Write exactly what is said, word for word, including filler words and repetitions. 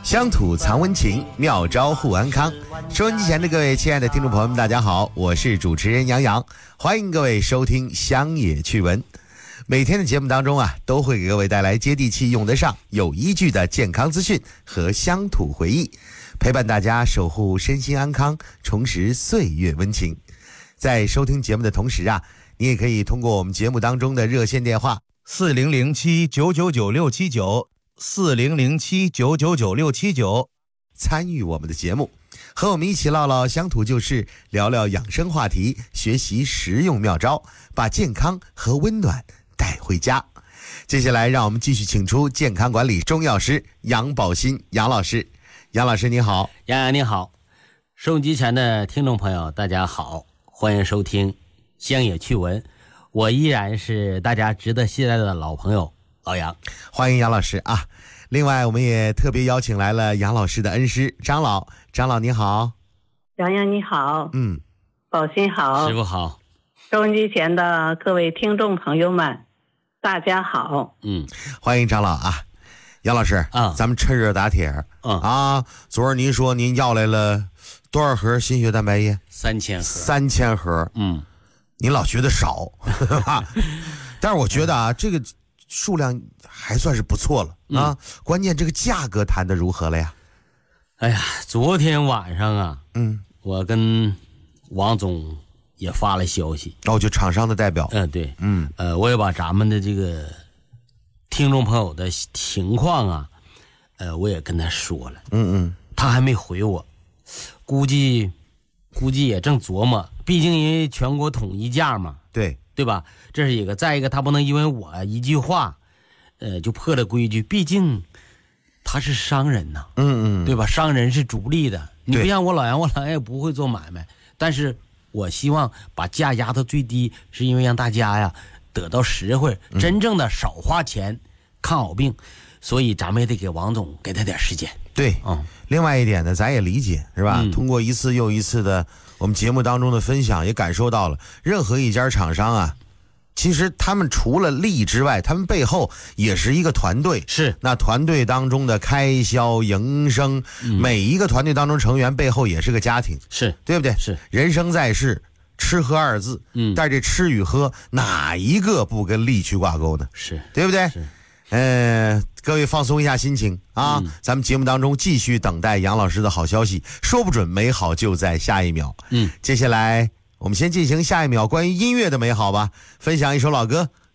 乡土藏温情，妙招护安康。收音机前的各位亲爱的听众朋友们，大家好，我是主持人杨洋，欢迎各位收听乡野趣闻。每天的节目当中啊，都会给各位带来接地气、用得上、有依据的健康资讯和乡土回忆，陪伴大家守护身心安康，重拾岁月温情。在收听节目的同时啊，你也可以通过我们节目当中的热线电话四零零七九九九六七九四零零七九九九六七九参与我们的节目，和我们一起唠唠乡土旧事，聊聊养生话题，学习实用妙招，把健康和温暖带回家。接下来让我们继续请出健康管理中药师杨宝新杨老师。杨老师你好。 杨洋你好，收音机前的听众朋友大家好，欢迎收听乡野趣闻，我依然是大家值得信赖的老朋友老杨。 欢迎杨老师啊！另外我们也特别邀请来了杨老师的恩师张老。张老你好。 杨洋你好。 嗯， 宝新好。 师傅好。 收音机前的各位听众朋友们大家好。 嗯， 欢迎张老啊。杨老师啊，咱们趁热打铁。 嗯啊，昨儿您说您要来了多少盒心血蛋白液？ 三千盒。 三千盒。 嗯， 您老觉得少，但是我觉得啊，这个数量还算是不错了啊。嗯、关键这个价格谈得如何了呀？ 哎呀，昨天晚上啊， 嗯， 我跟王总也发了消息。 哦，就厂商的代表。 嗯、呃，对， 嗯， 呃，我也把咱们的这个听众朋友的情况啊，呃，我也跟他说了。 嗯嗯， 他还没回我，估计估计也正琢磨，毕竟因为全国统一价嘛。 对。 对吧？这是一个，再一个，他不能因为我一句话，呃，就破了规矩。毕竟他是商人呐， 嗯嗯， 对吧？商人是逐利的，你不像我老杨，我老杨也不会做买卖。但是我希望把价压到最低，是因为让大家呀得到实惠，真正的少花钱抗好病。所以咱们也得给王总给他点时间。 对， 嗯。 另外一点呢，咱也理解，是吧？ 嗯、 通过一次又一次的我们节目当中的分享，也感受到了任何一家厂商啊，其实他们除了利之外，他们背后也是一个团队。 是， 那团队当中的开销营生、嗯，每一个团队当中成员背后也是个家庭， 是对不对？ 是， 人生在世，吃喝二字， 嗯， 但这吃与喝哪一个不跟利去挂钩呢？ 是， 对不对？ 是。 呃，各位放松一下心情啊、嗯！咱们节目当中继续等待杨老师的好消息，说不准美好就在下一秒。 嗯， 接下来我们先进行下一秒关于音乐的美好吧，分享一首老歌，